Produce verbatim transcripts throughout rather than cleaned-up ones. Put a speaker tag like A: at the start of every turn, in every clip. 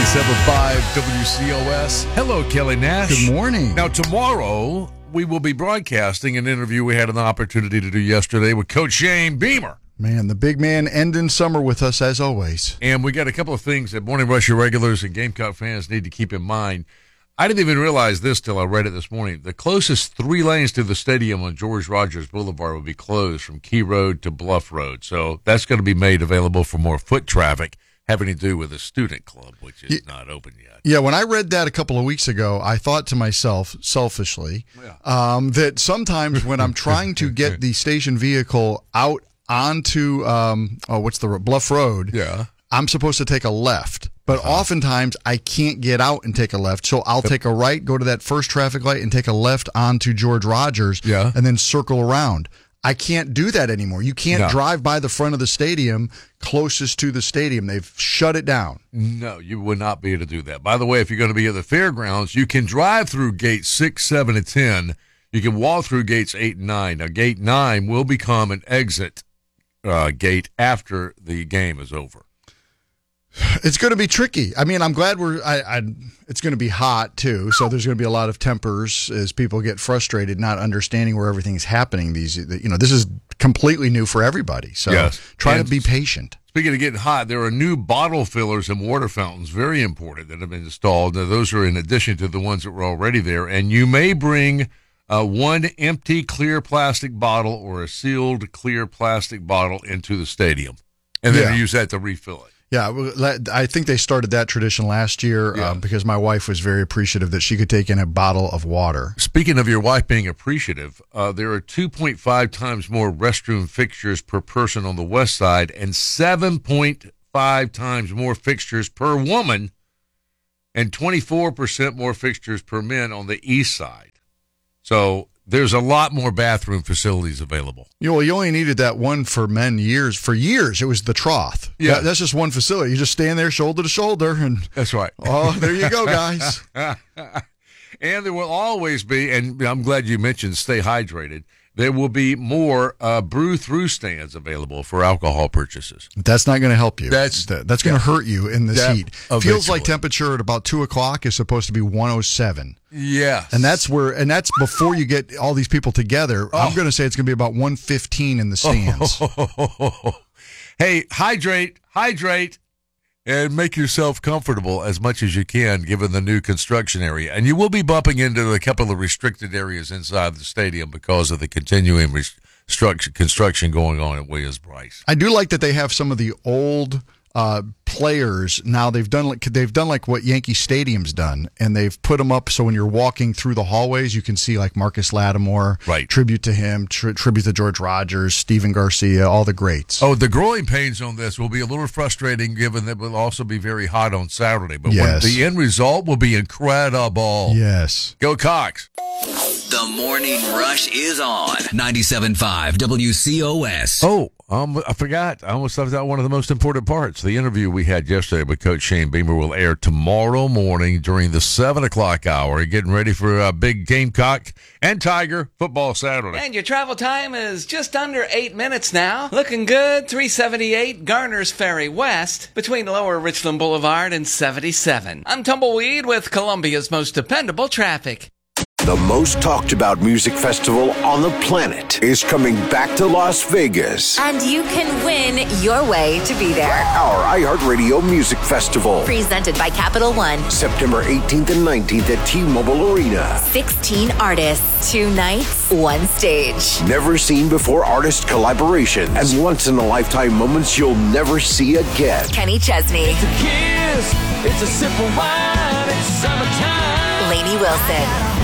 A: ninety-seven point five W C O S. Hello, Kelly Nash.
B: Good morning.
A: Now, tomorrow, we will be broadcasting an interview we had an opportunity to do yesterday with Coach Shane Beamer.
B: Man, the big man ending summer with us as always.
A: And we got a couple of things that Morning Rush regulars and Gamecock fans need to keep in mind. I didn't even realize this till I read it this morning. The closest three lanes to the stadium on George Rogers Boulevard will be closed from Key Road to Bluff Road. So that's going to be made available for more foot traffic having to do with a student club, which is yeah, not open yet.
B: Yeah, when I read that a couple of weeks ago, I thought to myself, selfishly, yeah. um, that sometimes when I'm trying to get the station vehicle out onto, um, oh, what's the Bluff Road,
A: yeah.
B: I'm supposed to take a left. But uh-huh. oftentimes I can't get out and take a left, so I'll take a right, go to that first traffic light, and take a left onto George Rogers,
A: yeah.
B: and then circle around. I can't do that anymore. You can't no. drive by the front of the stadium closest to the stadium. They've shut it down.
A: No, you would not be able to do that. By the way, if you're going to be at the fairgrounds, you can drive through gates six, seven, and ten. You can walk through gates eight and nine. Now, gate nine will become an exit uh, gate after the game is over.
B: It's going to be tricky. I mean, I'm glad we're. I, I, it's going to be hot too, so there's going to be a lot of tempers as people get frustrated, not understanding where everything's happening. These, you know, this is completely new for everybody. So
A: yes.
B: try
A: and
B: to be patient.
A: Speaking of getting hot, there are new bottle fillers and water fountains, very important, that have been installed. Now, those are in addition to the ones that were already there, and you may bring uh, one empty clear plastic bottle or a sealed clear plastic bottle into the stadium, and then
B: yeah.
A: use that to refill it.
B: Yeah, I think they started that tradition last year yeah. uh, because my wife was very appreciative that she could take in a bottle of water.
A: Speaking of your wife being appreciative, uh, there are two point five times more restroom fixtures per person on the west side and seven point five times more fixtures per woman and twenty-four percent more fixtures per men on the east side. So there's a lot more bathroom facilities available.
B: You know, you only needed that one for men years. For years, it was the trough.
A: Yeah.
B: That, that's just one facility. You just stand there shoulder to shoulder. and
A: That's right.
B: Oh, there you go, guys.
A: And there will always be, and I'm glad you mentioned stay hydrated, there will be more uh, brew-through stands available for alcohol purchases.
B: That's not going to help you.
A: That's
B: that, that's going to hurt you in this heat.
A: Eventually.
B: Feels like temperature at about two o'clock is supposed to be one oh seven.
A: Yes.
B: And that's where, and that's before you get all these people together. Oh. I'm going to say it's going to be about one fifteen in the stands.
A: Oh. Hey, hydrate, hydrate, and make yourself comfortable as much as you can given the new construction area. And you will be bumping into a couple of restricted areas inside the stadium because of the continuing restruct- construction going on at Williams-Brice.
B: I do like that they have some of the old uh, players now. They've done like they've done like what Yankee Stadium's done, and they've put them up so when you're walking through the hallways, you can see like Marcus Lattimore,
A: right?
B: Tribute to him, tri- tribute to George Rogers, Steven Garcia, all the greats.
A: Oh, the growing pains on this will be a little frustrating, given that it will also be very hot on Saturday. But
B: yes.
A: when the end result will be incredible.
B: Yes,
A: go Cox.
C: The Morning Rush is on ninety-seven point five W C O S.
A: Oh, um, I forgot. I almost left out one of the most important parts. The interview we had yesterday with Coach Shane Beamer will air tomorrow morning during the seven o'clock hour, getting ready for a big Gamecock and Tiger football Saturday.
D: And your travel time is just under eight minutes now. Looking good. three seventy-eight Garner's Ferry West between Lower Richland Boulevard and seventy-seven. I'm Tumbleweed with Columbia's most dependable traffic.
E: The most talked about music festival on the planet is coming back to Las Vegas.
F: And you can win your way to be there.
E: Our iHeartRadio Music Festival.
F: Presented by Capital One.
E: September eighteenth and nineteenth at T-Mobile Arena.
F: sixteen artists, two nights, one stage.
E: Never seen before artist collaborations and once-in-a-lifetime moments you'll never see again.
F: Kenny Chesney.
G: It's a kiss, it's a sip of wine, it's summertime.
F: Lainey Wilson.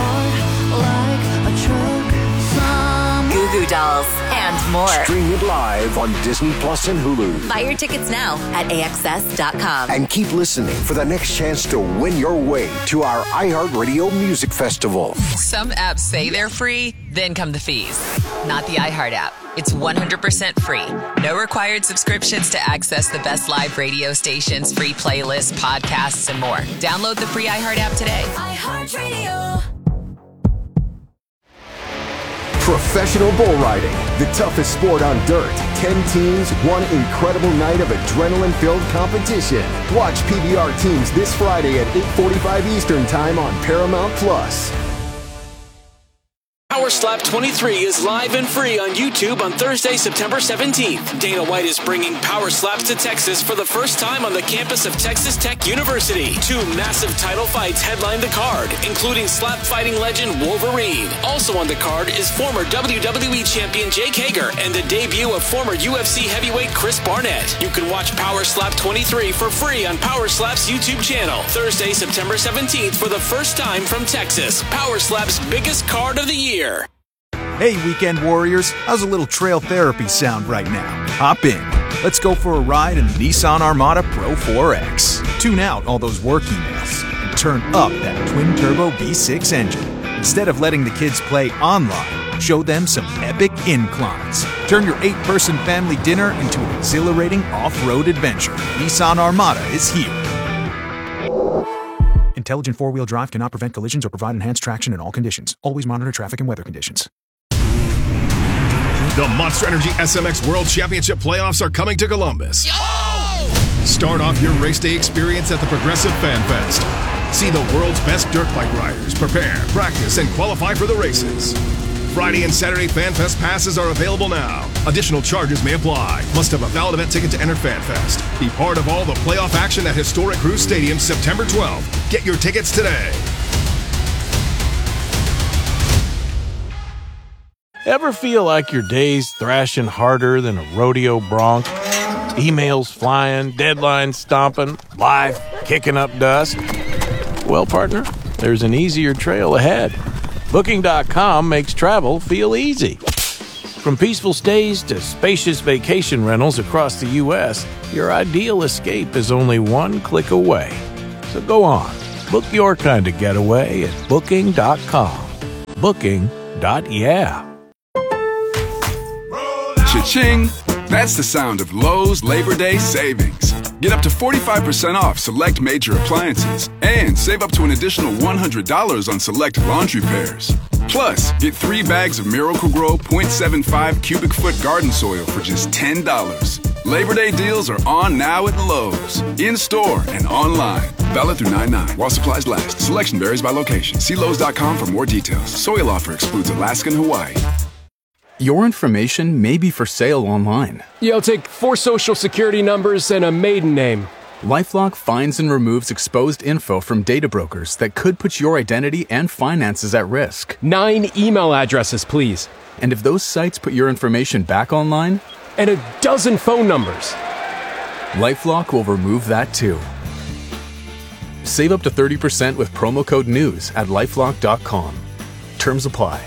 F: Goo Goo Dolls, and more.
E: Stream it live on Disney Plus and Hulu.
F: Buy your tickets now at A X S dot com.
E: And keep listening for the next chance to win your way to our iHeartRadio Music Festival.
H: Some apps say they're free, then come the fees. Not the iHeart app. It's one hundred percent free. No required subscriptions to access the best live radio stations, free playlists, podcasts, and more. Download the free iHeart app today.
F: iHeartRadio.
E: Professional bull riding, the toughest sport on dirt. Ten teams, one incredible night of adrenaline-filled competition. Watch P B R teams this Friday at eight forty-five Eastern Time on Paramount Plus.
I: Power Slap twenty-three is live and free on YouTube on Thursday, September seventeenth. Dana White is bringing Power Slaps to Texas for the first time on the campus of Texas Tech University. Two massive title fights headline the card, including slap fighting legend Wolverine. Also on the card is former W W E champion Jake Hager and the debut of former U F C heavyweight Chris Barnett. You can watch Power Slap twenty-three for free on Power Slap's YouTube channel. Thursday, September seventeenth for the first time from Texas. Power Slap's biggest card of the year.
J: Hey, weekend warriors, how's a little trail therapy sound right now? Hop in. Let's go for a ride in the Nissan Armada Pro four X. Tune out all those work emails and turn up that twin-turbo V six engine. Instead of letting the kids play online, show them some epic inclines. Turn your eight-person family dinner into an exhilarating off-road adventure. Nissan Armada is here. Intelligent four-wheel drive cannot prevent collisions or provide enhanced traction in all conditions. Always monitor traffic and weather conditions.
K: The Monster Energy S M X World Championship playoffs are coming to Columbus. Yo! Start off your race day experience at the Progressive Fan Fest. See the world's best dirt bike riders prepare, practice, and qualify for the races. Friday and Saturday Fan Fest passes are available now. Additional charges may apply. Must have a valid event ticket to enter Fan Fest. Be part of all the playoff action at historic Cruise Stadium September twelfth. Get your tickets today.
L: Ever feel like your day's thrashing harder than a rodeo bronc? Emails flying, deadlines stomping, life kicking up dust? Well, partner, there's an easier trail ahead. Booking dot com makes travel feel easy. From peaceful stays to spacious vacation rentals across the U S, your ideal escape is only one click away. So go on, book your kind of getaway at Booking dot com. Booking. Yeah.
M: Cha-ching! That's the sound of Lowe's Labor Day savings. Get up to forty-five percent off select major appliances and save up to an additional one hundred dollars on select laundry pairs. Plus, get three bags of Miracle-Gro point seven five cubic foot garden soil for just ten dollars. Labor Day deals are on now at Lowe's, in-store and online. Valid through nine nine while supplies last. Selection varies by location. See Lowe's dot com for more details. Soil offer excludes Alaska and Hawaii.
N: Your information may be for sale online.
O: Yeah, I'll take four social security numbers and a maiden name.
N: LifeLock finds and removes exposed info from data brokers that could put your identity and finances at risk.
O: Nine email addresses, please.
N: And if those sites put your information back online?
O: And a dozen phone numbers.
N: LifeLock will remove that too. Save up to thirty percent with promo code NEWS at lifelock dot com. Terms apply.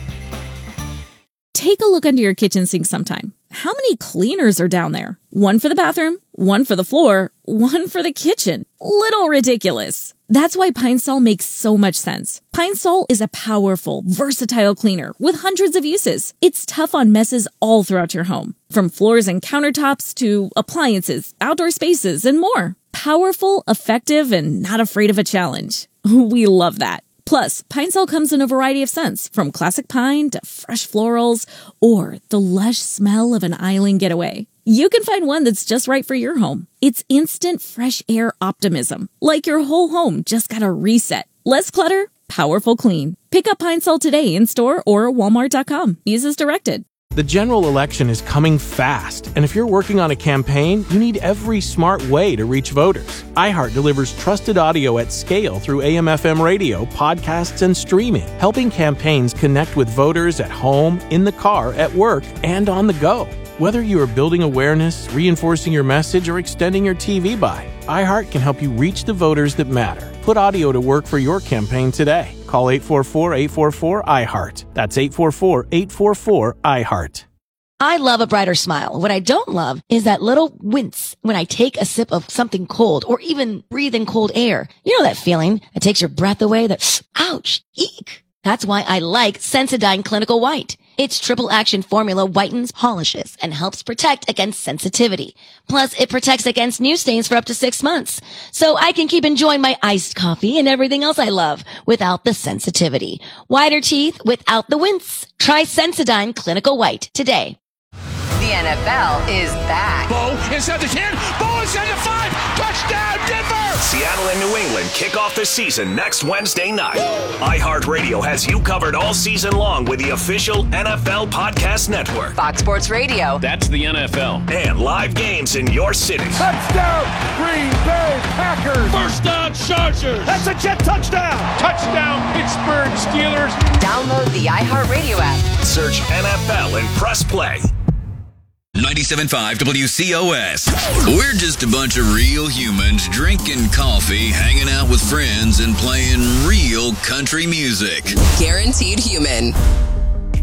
P: Take a look under your kitchen sink sometime. How many cleaners are down there? One for the bathroom, one for the floor, one for the kitchen. Little ridiculous. That's why Pine Sol makes so much sense. Pine Sol is a powerful, versatile cleaner with hundreds of uses. It's tough on messes all throughout your home, from floors and countertops to appliances, outdoor spaces, and more. Powerful, effective, and not afraid of a challenge. We love that. Plus, Pine Sol comes in a variety of scents, from classic pine to fresh florals or the lush smell of an island getaway. You can find one that's just right for your home. It's instant fresh air optimism, like your whole home just got a reset. Less clutter, powerful clean. Pick up Pine Sol today in store or walmart dot com. Use as directed.
L: The general election is coming fast, and if you're working on a campaign, you need every smart way to reach voters. iHeart delivers trusted audio at scale through A M F M radio, podcasts, and streaming, helping campaigns connect with voters at home, in the car, at work, and on the go. Whether you are building awareness, reinforcing your message, or extending your T V buy, iHeart can help you reach the voters that matter. Put audio to work for your campaign today. Call eight four four, eight four four, I heart. That's eight four four, eight four four, I heart.
Q: I love a brighter smile. What I don't love is that little wince when I take a sip of something cold or even breathe in cold air. You know that feeling that takes your breath away, that ouch, eek. That's why I like Sensodyne Clinical White. Its triple action formula whitens, polishes, and helps protect against sensitivity. Plus, it protects against new stains for up to six months. So I can keep enjoying my iced coffee and everything else I love without the sensitivity. Whiter teeth without the wince. Try Sensodyne Clinical White today.
H: The N F L is back.
G: Bo inside the ten. Bo inside the five. Touchdown, Denver!
R: Seattle and New England kick off the season next Wednesday night. iHeartRadio has you covered all season long with the official N F L Podcast Network.
H: Fox Sports Radio.
R: That's the N F L. And live games in your city.
G: Touchdown, Green Bay Packers. First down, Chargers. That's a Jet touchdown. Touchdown, Pittsburgh Steelers.
H: Download the iHeartRadio app.
R: Search N F L and press play.
C: ninety-seven point five W C O S. We're just a bunch of real humans drinking coffee, hanging out with friends, and playing real country music.
S: Guaranteed Human.